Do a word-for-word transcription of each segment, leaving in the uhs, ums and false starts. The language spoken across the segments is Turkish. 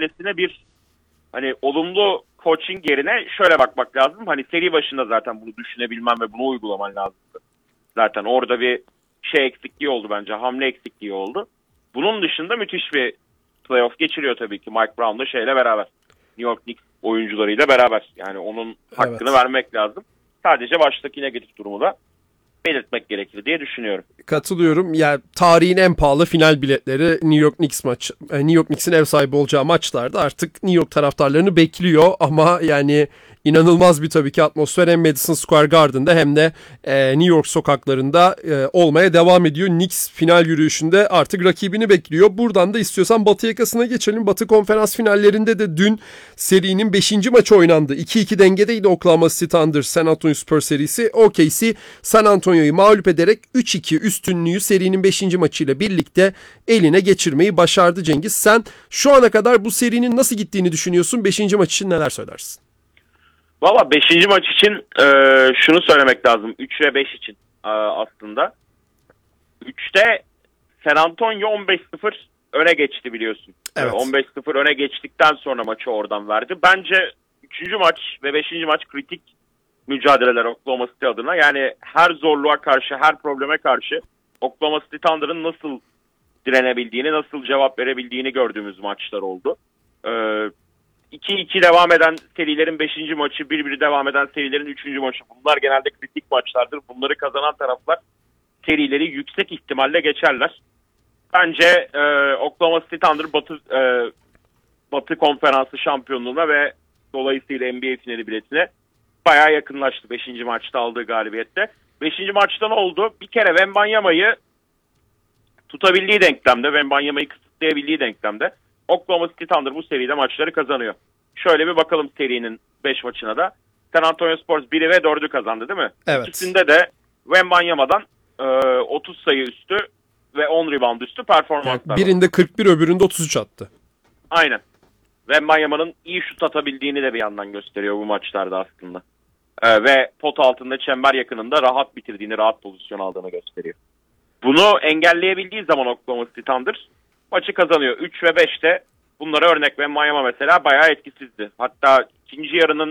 meselesine bir hani olumlu coaching yerine şöyle bakmak lazım. Hani seri başında zaten bunu düşünebilmem ve bunu uygulaman lazımdı. Zaten orada bir şey eksikliği oldu bence. Hamle eksikliği oldu. Bunun dışında müthiş bir playoff geçiriyor tabii ki Mike Brown'la şeyle beraber. New York Knicks oyuncularıyla beraber. Yani onun hakkını evet. vermek lazım. Sadece baştaki negatif durumu da belirtmek gerekir diye düşünüyorum. Katılıyorum. Yani tarihin en pahalı final biletleri New York Knicks maç, New York Knicks'in ev sahibi olacağı maçlarda artık New York taraftarlarını bekliyor ama yani inanılmaz bir tabii ki atmosfer hem Madison Square Garden'da hem de e, New York sokaklarında e, olmaya devam ediyor. Knicks final yürüyüşünde artık rakibini bekliyor. Buradan da istiyorsan Batı yakasına geçelim. Batı konferans finallerinde de dün serinin beşinci maçı oynandı. iki iki dengedeydi Oklahoma City Thunder San Antonio Spurs serisi. O K C San Antonio'yu mağlup ederek üç iki üstünlüğü serinin beşinci maçıyla birlikte eline geçirmeyi başardı Cengiz. Sen şu ana kadar bu serinin nasıl gittiğini düşünüyorsun? beşinci maç için neler söylersin? Valla beşinci maç için e, şunu söylemek lazım. üç ve beş için e, aslında. üçte San Antonio on beş sıfır öne geçti biliyorsun. Evet. on beş sıfır öne geçtikten sonra maçı oradan verdi. Bence üçüncü maç ve beşinci maç kritik mücadeleler Oklahoma City adına. Yani her zorluğa karşı, her probleme karşı Oklahoma City Thunder'ın nasıl direnebildiğini, nasıl cevap verebildiğini gördüğümüz maçlar oldu. Ee, iki iki devam eden serilerin beşinci maçı, bir bir devam eden serilerin üçüncü maçı. Bunlar genelde kritik maçlardır. Bunları kazanan taraflar serileri yüksek ihtimalle geçerler. Bence e, Oklahoma City Thunder Batı, e, Batı Konferansı şampiyonluğuna ve dolayısıyla N B A finali biletine bayağı yakınlaştı beşinci maçta aldığı galibiyette. beşinci maçta ne oldu? Bir kere Wembanyama'yı tutabildiği denklemde, Wembanyama'yı kısıtlayabildiği denklemde Oklahoma City Thunder bu seride maçları kazanıyor. Şöyle bir bakalım serinin beş maçına da. San Antonio Spurs biri ve dördü kazandı değil mi? Evet. İkisinde de Wembanyama'dan e, otuz sayı üstü ve on rebound üstü performanslar. Yani birinde kırk bir, öbüründe otuz üç attı. Aynen. Wembanyama'nın iyi şut atabildiğini de bir yandan gösteriyor bu maçlarda aslında. Ee, ve pot altında çember yakınında rahat bitirdiğini, rahat pozisyon aldığını gösteriyor. Bunu engelleyebildiği zaman Oklahoma City Thunder maçı kazanıyor. üç ve beşte bunlara örnek. Wembanyama mesela bayağı etkisizdi. Hatta ikinci yarının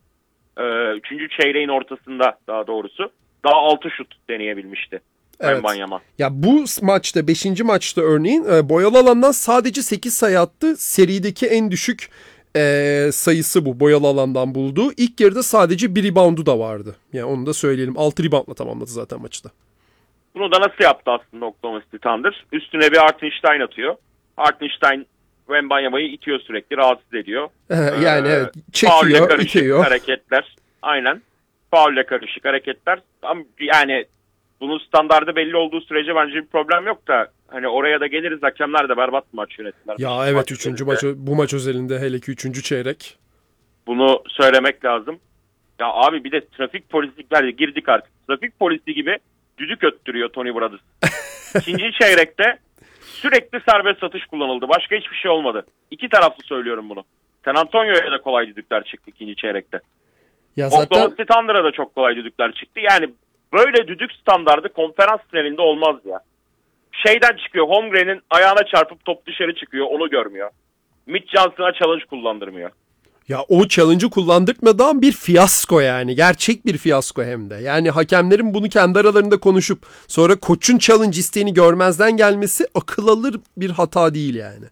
e, üçüncü çeyreğin ortasında daha doğrusu daha altı şut deneyebilmişti. Evet. Wembanyama. Ya bu maçta, beşinci maçta örneğin boyalı alandan sadece sekiz sayı attı. Serideki en düşük e, sayısı bu boyalı alandan bulduğu. İlk yarıda sadece bir reboundu da vardı. Yani onu da söyleyelim. altı reboundla tamamladı zaten maçı da. Bunu da nasıl yaptı aslında Oklahoma City Thunder? Üstüne bir Hartenstein atıyor. Hartenstein Wembanyama'yı itiyor sürekli, rahatsız ediyor. yani ee, evet, çekiyor, itiyor. Hareketler. Aynen. Faulle karışık hareketler. Ama yani bunun standardı belli olduğu sürece bence bir problem yok da hani oraya da geliriz, hakemler de berbat maç yönettiler. Ya evet, maç üçüncü maç, bu maç özelinde hele ki üçüncü çeyrek. Bunu söylemek lazım. Ya abi bir de trafik polislikler girdik artık. Trafik polisi gibi düdük öttürüyor Tony Brothers. İkinci çeyrekte sürekli serbest atış kullanıldı. Başka hiçbir şey olmadı. İki taraflı söylüyorum bunu. San Antonio'ya da kolay düdükler çıktı ikinci çeyrekte. Ya zaten... Oklahoma City Thunder'a da çok kolay düdükler çıktı. Yani böyle düdük standardı konferans finalinde olmaz ya. Şeyden çıkıyor, Holmgren'in ayağına çarpıp top dışarı çıkıyor, onu görmüyor. Mitch Johnson'a challenge kullandırmıyor. Ya o challenge'ı kullandırtmadan bir fiyasko yani. Gerçek bir fiyasko hem de. Yani hakemlerin bunu kendi aralarında konuşup sonra koçun challenge isteğini görmezden gelmesi akıl alır bir hata değil yani.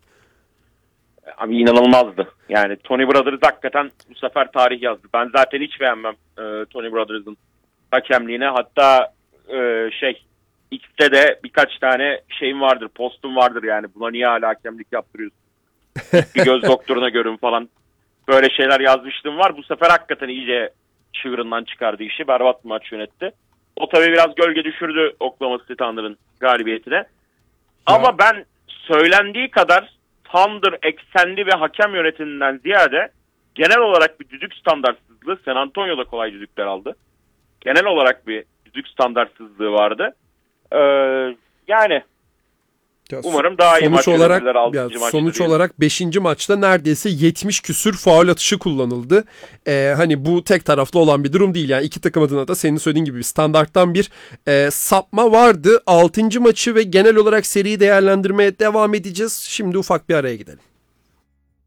Abi inanılmazdı. Yani Tony Brothers hakikaten bu sefer tarih yazdı. Ben zaten hiç beğenmem e, Tony Brothers'ın hakemliğine. Hatta e, şey X'te de birkaç tane şeyim vardır, postum vardır yani. Buna niye hala hakemlik yaptırıyorsun? Bir göz doktoruna görün falan. Böyle şeyler yazmışlığım var. Bu sefer hakikaten iyice çığırından çıkardı işi. Berbat maç yönetti. O tabii biraz gölge düşürdü Oklahoma City Thunder'ın galibiyetine. Ya. Ama ben söylendiği kadar Thunder eksenli ve hakem yönetiminden ziyade genel olarak bir düdük standartsızlığı, San Antonio'da kolay düdükler aldı. Genel olarak bir düdük standartsızlığı vardı. Ee, yani ya, umarım daha iyi sonuç maç olarak ya, sonuç olarak beşinci maçta neredeyse yetmiş küsür faul atışı kullanıldı. Ee, hani bu tek taraflı olan bir durum değil. Yani iki takım adına da senin söylediğin gibi standarttan bir e, sapma vardı. altıncı maçı ve genel olarak seriyi değerlendirmeye devam edeceğiz. Şimdi ufak bir araya gidelim.